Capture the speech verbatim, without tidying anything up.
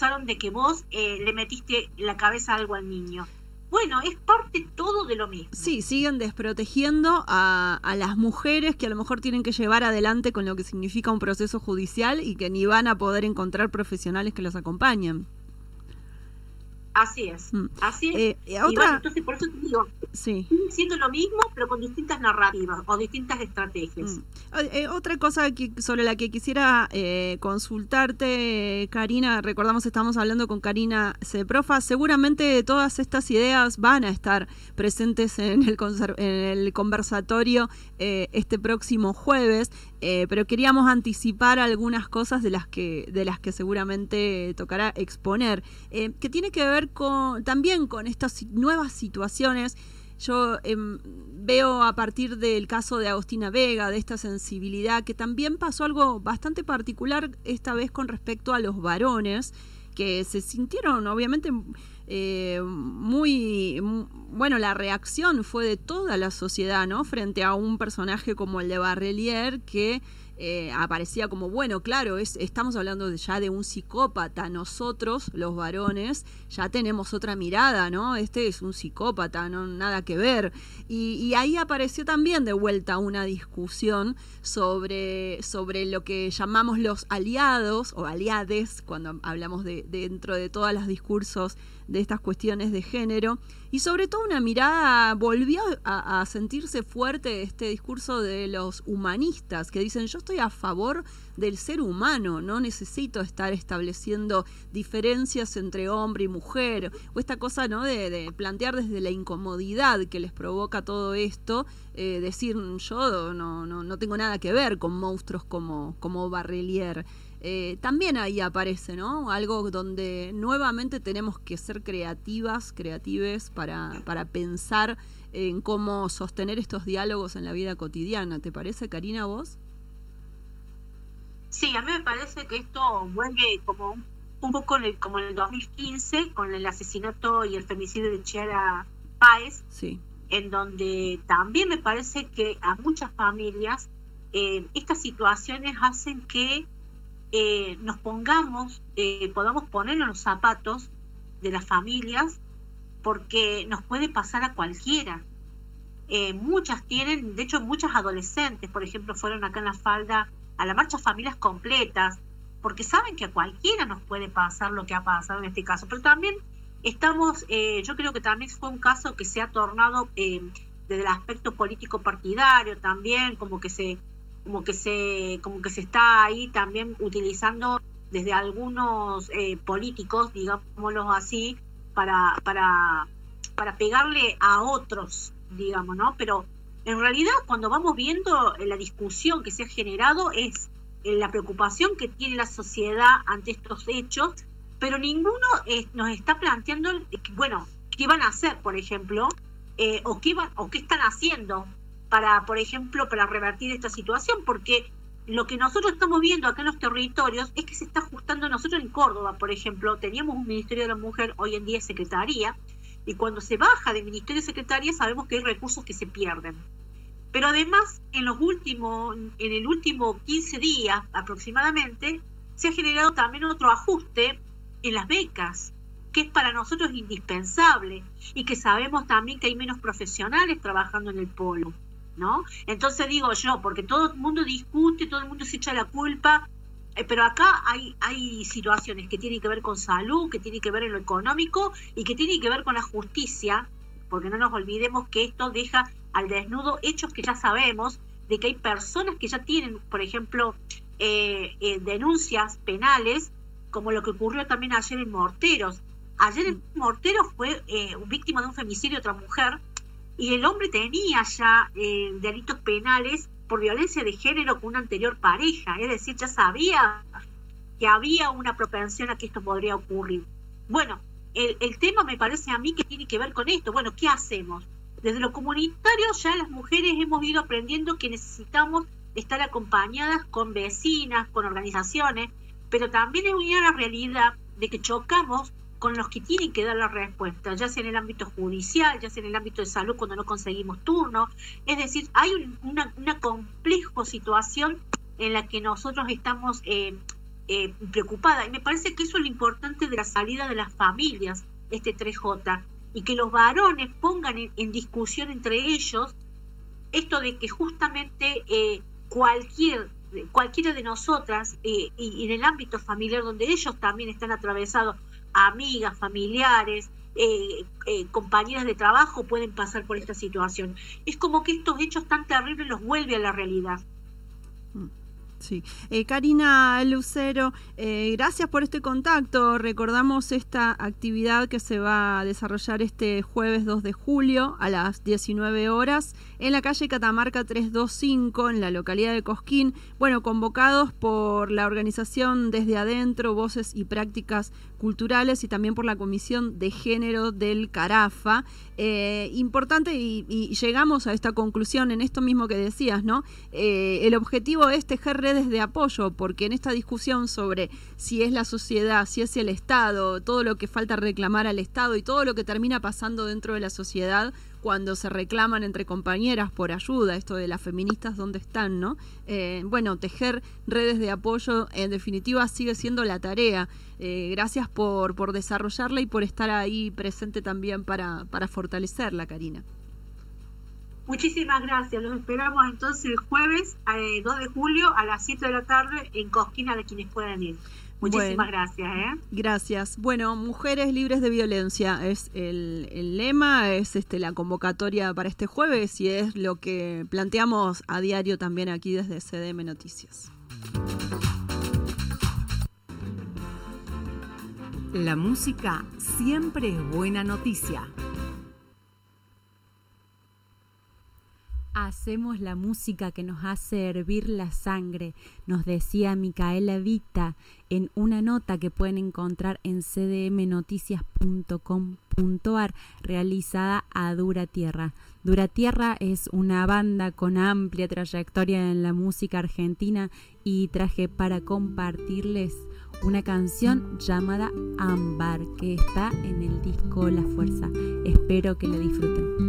acusaron de que vos eh, le metiste la cabeza a algo al niño. Bueno, es parte todo de lo mismo. Sí, siguen desprotegiendo a, a las mujeres que a lo mejor tienen que llevar adelante con lo que significa un proceso judicial y que ni van a poder encontrar profesionales que los acompañen. Así es, mm. así es. Eh, y otra... bueno, entonces por eso te digo, sí. siguen siendo lo mismo, pero con distintas narrativas o distintas estrategias. Mm. Eh, otra cosa que, sobre la que quisiera eh, consultarte, Karina, recordamos estamos hablando con Karina Ceprofa, seguramente todas estas ideas van a estar presentes en el, en el conversatorio eh, este próximo jueves, eh, pero queríamos anticipar algunas cosas de las que, de las que seguramente tocará exponer, eh, que tiene que ver con, también con estas nuevas situaciones. Yo eh, veo a partir del caso de Agostina Vega, de esta sensibilidad, que también pasó algo bastante particular esta vez con respecto a los varones, que se sintieron obviamente eh, muy, muy... Bueno, la reacción fue de toda la sociedad, ¿no? Frente a un personaje como el de Barrelier, que Eh, aparecía como, bueno, claro, es, estamos hablando de, ya de un psicópata. Nosotros, los varones, ya tenemos otra mirada, ¿no? Este es un psicópata, no nada que ver. Y, y ahí apareció también de vuelta una discusión sobre, sobre lo que llamamos los aliados o aliades, cuando hablamos de, de dentro de todos los discursos de estas cuestiones de género. Y sobre todo una mirada, volvió a, a sentirse fuerte este discurso de los humanistas, que dicen, yo estoy a favor del ser humano, no necesito estar estableciendo diferencias entre hombre y mujer, o esta cosa, ¿no?, de, de plantear desde la incomodidad que les provoca todo esto, eh, decir, yo no, no, no tengo nada que ver con monstruos como, como Barrelier. Eh, también ahí aparece, ¿no?, algo donde nuevamente tenemos que ser creativas, creatives para, para pensar en cómo sostener estos diálogos en la vida cotidiana. ¿Te parece, Karina, vos? Sí, a mí me parece que esto vuelve como un poco en el, como en el dos mil quince, con el asesinato y el femicidio de Chiara Páez, sí, en donde también me parece que a muchas familias eh, estas situaciones hacen que Eh, nos pongamos, eh, podamos ponernos los zapatos de las familias, porque nos puede pasar a cualquiera. Eh, muchas tienen, de hecho muchas adolescentes, por ejemplo, fueron acá en La Falda a la marcha Familias Completas, porque saben que a cualquiera nos puede pasar lo que ha pasado en este caso. Pero también estamos, eh, yo creo que también fue un caso que se ha tornado eh, desde el aspecto político partidario también, como que se como que se como que se está ahí también utilizando desde algunos eh, políticos, digámoslo así, para para para pegarle a otros, digamos, ¿no? Pero en realidad cuando vamos viendo la discusión que se ha generado es la preocupación que tiene la sociedad ante estos hechos, pero ninguno eh, nos está planteando, bueno, qué van a hacer, por ejemplo, eh, o qué van, o qué están haciendo para, por ejemplo, para revertir esta situación, porque lo que nosotros estamos viendo acá en los territorios es que se está ajustando. Nosotros en Córdoba, por ejemplo, teníamos un Ministerio de la Mujer, hoy en día es Secretaría, y cuando se baja de Ministerio y Secretaría sabemos que hay recursos que se pierden. Pero además, en los últimos, en el último quince días aproximadamente, se ha generado también otro ajuste en las becas, que es para nosotros indispensable, y que sabemos también que hay menos profesionales trabajando en el polo, ¿no? Entonces digo yo, porque todo el mundo discute, todo el mundo se echa la culpa, eh, pero acá hay, hay situaciones que tienen que ver con salud, que tienen que ver en lo económico y que tienen que ver con la justicia, porque no nos olvidemos que esto deja al desnudo hechos que ya sabemos, de que hay personas que ya tienen, por ejemplo, eh, eh, denuncias penales, como lo que ocurrió también ayer en Morteros. Ayer en Morteros fue eh, víctima de un femicidio de otra mujer, y el hombre tenía ya eh, delitos penales por violencia de género con una anterior pareja, es decir, ya sabía que había una propensión a que esto podría ocurrir. Bueno, el, el tema me parece a mí que tiene que ver con esto. Bueno, ¿qué hacemos? Desde lo comunitario ya las mujeres hemos ido aprendiendo que necesitamos estar acompañadas con vecinas, con organizaciones, pero también es una realidad de que chocamos con los que tienen que dar la respuesta, ya sea en el ámbito judicial, ya sea en el ámbito de salud cuando no conseguimos turno. Es decir, hay un, una, una compleja situación en la que nosotros estamos eh, eh, preocupada. Y me parece que eso es lo importante de la salida de las familias, este tres J, y que los varones pongan en, en discusión entre ellos esto de que justamente eh, cualquier, cualquiera de nosotras, eh, y, y en el ámbito familiar donde ellos también están atravesados, amigas, familiares, eh, eh, compañeras de trabajo pueden pasar por esta situación. Es como que estos hechos tan terribles los vuelve a la realidad. Sí. Eh, Karina Lucero, eh, gracias por este contacto. Recordamos esta actividad que se va a desarrollar este jueves dos de julio a las diecinueve horas en la calle Catamarca trescientos veinticinco en la localidad de Cosquín. Bueno, convocados por la organización Desde Adentro, Voces y Prácticas Culturales y también por la Comisión de Género del Carafa. Eh, importante y, y llegamos a esta conclusión en esto mismo que decías, ¿no? Eh, el objetivo es tejer redes de apoyo, porque en esta discusión sobre si es la sociedad, si es el Estado, todo lo que falta reclamar al Estado y todo lo que termina pasando dentro de la sociedad cuando se reclaman entre compañeras por ayuda, esto de las feministas, ¿dónde están, no? Eh, bueno, tejer redes de apoyo, en definitiva, sigue siendo la tarea. Eh, gracias por, por desarrollarla y por estar ahí presente también para, para fortalecerla, Karina. Muchísimas gracias. Los esperamos entonces el jueves eh, dos de julio a las siete de la tarde en Cosquín, a quienes puedan ir. Muchísimas bueno, gracias. ¿eh? Gracias. Bueno, Mujeres Libres de Violencia es el, el lema, es este la convocatoria para este jueves y es lo que planteamos a diario también aquí desde C D M Noticias. La música siempre es buena noticia. Hacemos la música que nos hace hervir la sangre, nos decía Micaela Vita en una nota que pueden encontrar en c d m noticias punto com punto a r realizada a Dura Tierra. Dura Tierra es una banda con amplia trayectoria en la música argentina y traje para compartirles una canción llamada Ámbar que está en el disco La Fuerza. Espero que la disfruten.